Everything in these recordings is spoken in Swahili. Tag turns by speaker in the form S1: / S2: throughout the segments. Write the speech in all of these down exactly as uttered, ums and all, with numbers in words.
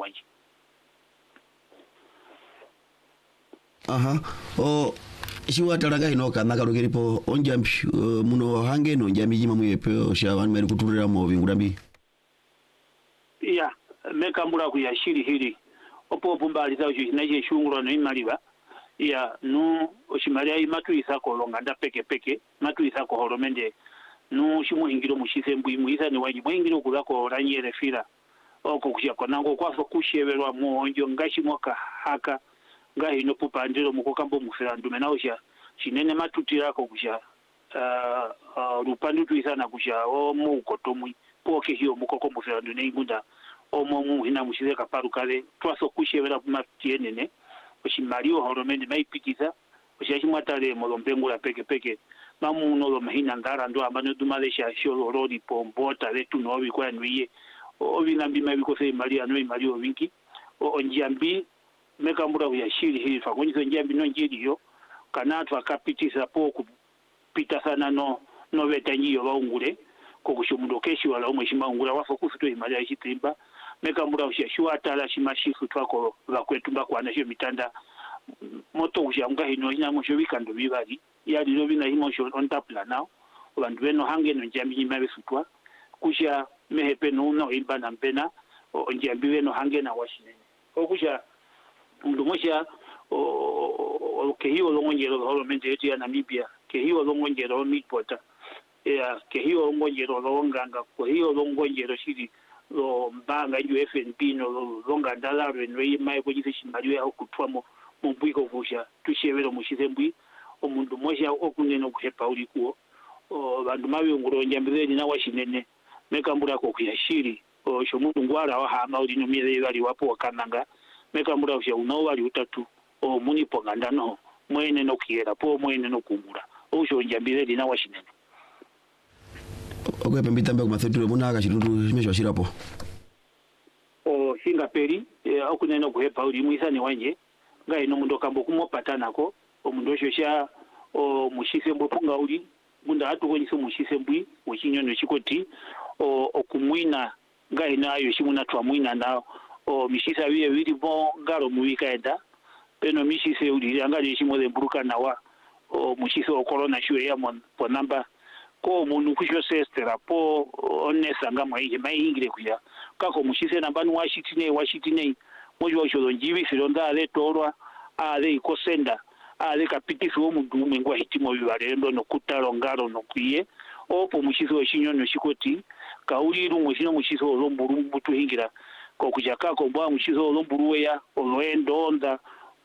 S1: wanje.
S2: Aha. O shiwa talaga inoka nakalukiripo onjambi uh, muno hange no njambi jima muyepe sha wanu meri kuturira mo vingurambi.
S1: Ya mekambula ku yashiri hili opo pumbali za uji naje shunguro no imaliba ya nu oshimalia imatu isako longa peke peke matu isako horomende nu shimu ingiro mushisembu imuisa ni waji mwingiro kulako ranyere fira oko kushia konango kwaso kusheberwa muonjo ngashi mwaka haka ngahi no pupandiro mukokambo mufira ndume naosha shinene matutirako kusha uh, uh, rupandu tuisana kusha o mukotomwi poke hiyo mukoko mufira ndune ingunda omo mu hina mushize kaparu kale twaso kushebera kumatienene oshimalio horomende maipitiza oshashimwatale molombengo la peke peke mamu no lo mahina ngara ndo ambano dumalesha sholo rodi pombota letu no bikwa nwiye obinambi mabiko se malia no malio winki onjambi mekambura ya shiri hili fa konyizo njambi no njiri yo kanatu akapitiza po kupita sana no no betanyiyo baungure ko kushumundo keshi wala umeshima ungura wafo kufuto imalia shitimba mekambura ushashua atala shimashifu twako bakwetu bakwana sho mitanda moto ushanga hino ina mo shobika ndo bibali yali no bina himo sho on tapla now abantu beno hange no njambi nyimabe futwa kusha mehepe no no ibana mpena onjambi beno hange na washinene okusha ndumosha o kehiyo longonjero holomende yetu ya Namibia kehiyo longonjero mitpota ya kehiyo longonjero longanga kehiyo longonjero shiri lo mbanga ju F N B no longa dalaro nwe mai ko jisi maliwe okutwamo mubwiko kusha tushebero mushizembwi omundu mosha okuneno kuhepa ulikuo o bandu mawe nguro njambireni na washinene mekambura ko kuyashiri o shomundu ngwara wa hama uli no mire bali wapo wakananga mekambura usha uno wali utatu o muni ponganda no mwene no kiera po mwene no kumura o sho njambireni na washinene
S2: okwe pembita mbe kumathetule munaka chitundu chimesho shirapo
S1: o singaperi e, okuneno kuhepa uli muisani wanje ngai no mundo kambo kumopatanako o mundo shosha o mushisembo punga uli munda atu konyiso mushisembwi wechinyono chikoti o okumwina ngai nayo shimuna twamwina na o mishisa biye biri bo ngaro muwikaenda peno mishise uli angali shimole mburuka nawa o mushiso o corona shwe ya mon po namba ko mundu kusho sestera po onesa ngama ije mai ingire kuya kako mushise nambani washitine washitine mojo osho njibi filonda ale torwa ale ikosenda ale kapitisi wo mundu mengwa hitimo bibarendo no kutalo ngaro no kuye opo mushiso shinyono shikoti kauli rumwe shino mushiso lomburu mutu hingira ko kujaka ko bwa mushiso lomburu ya olwendo onda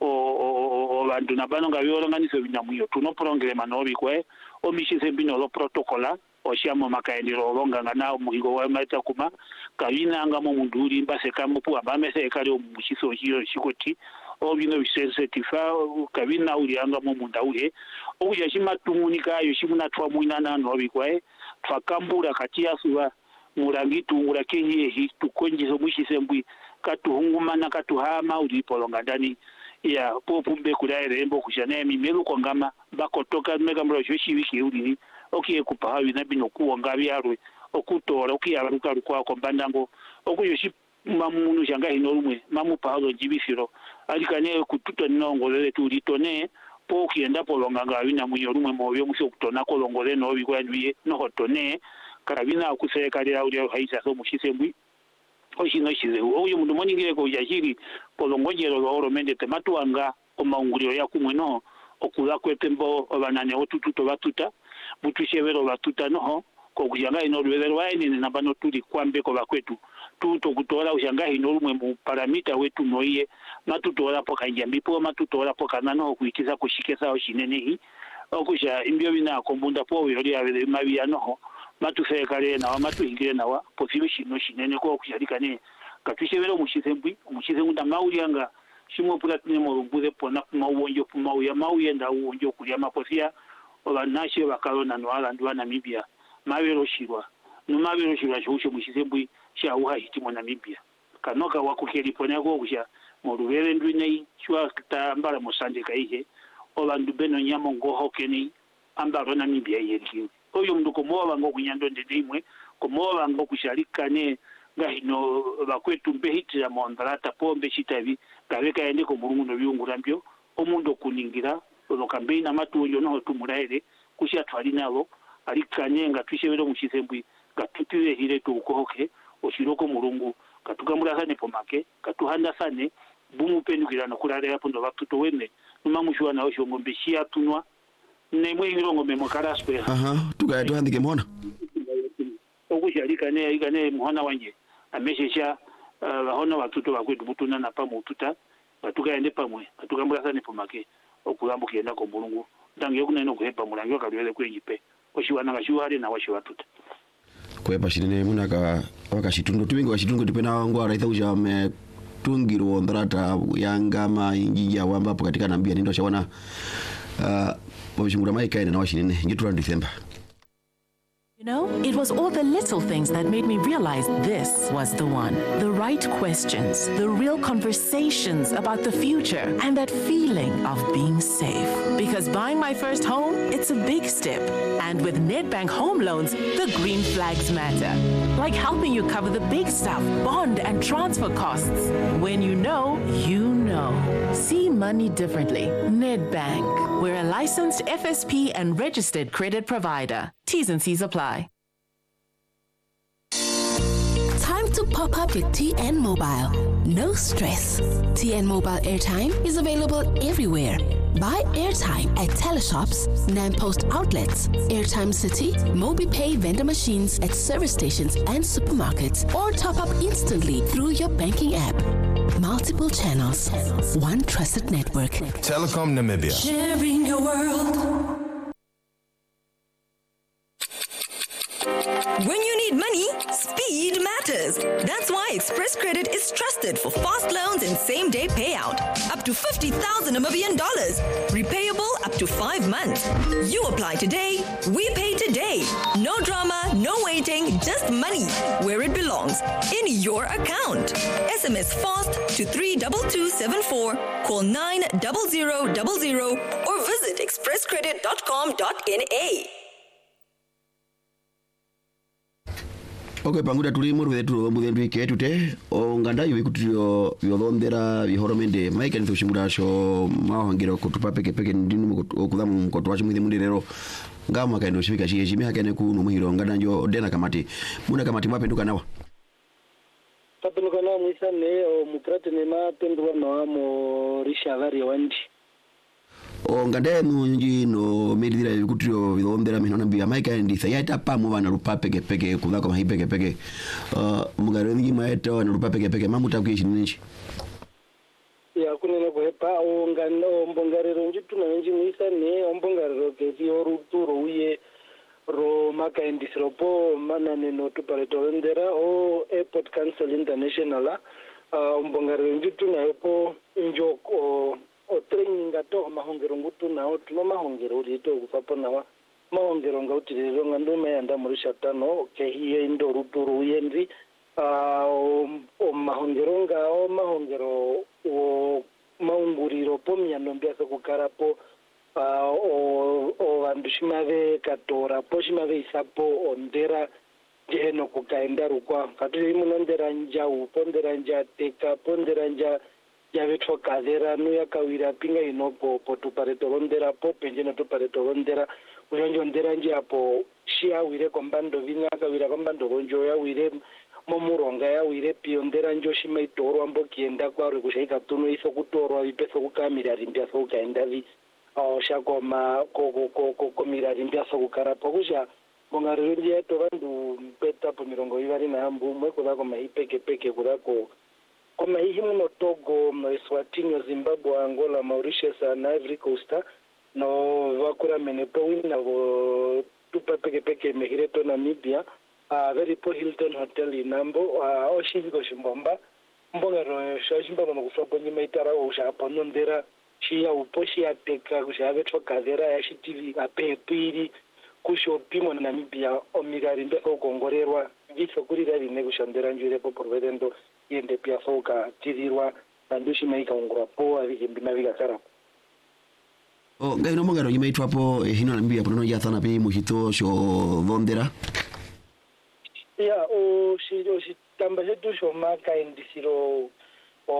S1: o bantu nabano ngabyola nganiso binamuyo tuno prongema no bikwe o mishise bino lo protocola o shamo makaendiro longa ngana muhigo wa mata kuma kawina ngamo munduri mbase kamupu abamese ekali o mushiso hiyo shikoti o bino bisensetifa kawina uli ngamo mundaule o yashima tumunika yo shimuna twa muinana no bikwe twakambura katia suwa murangitu ngura kehiye hi tukonjizo mushise mbwi katuhungumana katuhama uli polonga ndani ya popu mbe kulaere mbo kushane mimelu kwa ngama bako toka mega mbro shoshi wiki uli okiye kupahawi na bino kuwa ngabi yarwe okutora okiya ruka rukwa kwa bandango okuyoshi mamunu shanga hinorumwe mamu pahalo njibifiro alikane kututa ninongolele tulitone po kienda polonga ngabi na munyorumwe mobyo musho kutona kolongole no bikwa nwiye no hotone karabina kusekalira uli haisa so mushisembwi oshino shize oyo mundu moningire ko yashiri polongojero loro mende tematu anga omaunguriro ya kumweno okula kwetembo abanane otututo batuta butushebero batuta noho ko kujanga ino lwelero waini nabano tuli kwambe ko bakwetu tuto kutola ushanga ino rumwe mu paramita wetu noye matutola poka njambi po matutola poka nano kuikiza kushikesa oshinene hi okusha imbyo bina kombunda po yori abele mabya noho matufekale na matu ingire nawa pofiwe shino shinene ko kusharikane katushebero mushizembwi mushizembwi ndamauliyanga shimo pulatine mo rumbuze pona mawonjo pumauya mauyenda uwonjo kulya mapofia obanashe bakalona nwala ndwa Namibia mabero shirwa no mabero shirwa shushe mushizembwi sha uha hitimo Namibia kanoka wakukeli pona ko kusha mo rubere ndwinei shwa tambala mosande kaihe obandu beno nyamo ngoho keni ambaro Namibia yeriki oyo mndu komoba ngo kunyando ndedimwe komoba ngo kusharikane ngahino bakwetu mbehitira mondrata pombe chitavi gaveka ende ko mulungu no byungurambyo omundu okuningira lokambeina matuyo no tumulaire kushya twali nabo ali kanyenga twishebero muchisembwi gatutire hire tukohoke oshiroko mulungu katugamura sane pomake katuhanda sane bumupendukira no kulale hapo ndo batuto wene numa mushwa na osho ngombe shia tunwa nemwe irongo memo karaspe
S2: aha tukaya tuhandike mona
S1: okujalika ne igane muhana wanje ameshesha bahona batuto bakwetu butuna na pamu ututa batukaende pamwe batugambura sane pomake okugambo kienda ko mulungu ndangiye kuneno kuhepa mulangiwa kalwele kwenyipe oshiwana gashuhare na washi watuta
S2: kwepa shirine munaka wakashitundo tubingo washitungo tipena wangu araitha uja me tungiro ndrata yangama injija wamba po katika nambia nindo shawana uh bobishingura maika na washinene ngitura December.
S3: You know, it was all the little things that made me realize this was the one. The right questions, the real conversations about the future, and that feeling of being safe. Because buying my first home, it's a big step. And with Nedbank Home Loans, the green flags matter. Like helping you cover the big stuff, bond and transfer costs. When you know, you know. See money differently. Nedbank. We're a licensed F S P and registered credit provider. T's and C's apply.
S4: Time to pop up with T N Mobile. No stress. T N Mobile airtime is available everywhere. Buy airtime at teleshops, Nampost outlets, Airtime City, MobiPay vendor machines at service stations and supermarkets, or top up instantly through your banking app. Multiple channels, one trusted network.
S5: Telecom Namibia.
S4: Sharing your world.
S6: When you need money, speed matters. That's why Express Credit is trusted for fast loans and same-day payout. Up to fifty thousand Namibian dollars. Repayable up to five months. You apply today, we pay today. No drama, no waiting, just money where it belongs, in your account. S M S FAST to three two two seven four, call nine zero zero zero zero, or visit express credit dot com dot n a.
S2: Okay, panguda tulimu rwetu mudhendu iketu te onganda yo ikutio yolondera bihoromende maika nithushimura sho mahongero kutupa peke peke ndinu okudhamu mkoto wacho mwithe mundirero ngama kaendo shifika shiye shimi hakene ku no muhiro nganda njo dena kamati muna kamati mapenduka nawa
S7: tapenduka nawa mwisane o mutrate ne mapendwa nawa mo rishavari wandi
S2: o ngande munji no medira kutrio vilondera minona mbia maika ndisa yaita pamu bana rupa peke peke kudhako mahi peke peke uh mugaro ngi maeta na rupa peke peke mamuta kwishi ninchi
S7: ya kunena kuhepa o ngando mbongarero njitu na nji mwisane ombongarero kezi oruturo uye ro maka indisropo manane no tupareto ndera o airport council international uh mbongarero njitu na yopo njoko o training ato mahongero ngutu nao tuno mahongero ulito kufapo nawa mahongero ngautiriro ngando mayanda muri shatano ke hiye ndo ruturu uyenzi uh, o, o mahongero ngao mahongero o maunguriro pomya nombiasa kukarapo uh, o o vandu shimave katora po shimave isapo ondera jeheno kukaenda rukwa katiri munondera njau pondera nja teka pondera nja yavetwa kazera no yakawira pinga inopo potupareto rondera po penjeno tupareto rondera ujonjo ndera nje apo shia wire kombando vinga kawira kombando gonjo ya wire momuronga ya wire pio ndera njo shima itoro ambo kienda kwa ri kushaika tuno iso kutorwa ipeso kukamira rimbia so kaenda vi o shako ma ko ko ko ko mira rimbia so kukara pokusha bongariri yeto vandu beta po mirongo ivari na ambu mwe kudako mahipeke peke kudako kama hii muno Togo, Eswatini, Zimbabwe, Angola, Mauritius na Ivory Coast no wakura menepo wina go tupa peke peke mehireto Namibia a very po Hilton Hotel inambo a oshigo shimbomba mbonga ro shimba no kufapo nyima itara ushapo nondera shia uposhi ateka kushabe twakazera ya shi T V apepiri kushopimo Namibia omigari mbeko kongorerwa viso kurira rine kushandera njure po provedendo yende pia soka tirirwa nandushi maika ungura po avihimbi naviga kara
S2: o gaino mongaro yimaitwa po hino Namibia pono ya sana pe muhito sho vondera
S7: ya o shi o shi chikamba chetu chomakaendisiro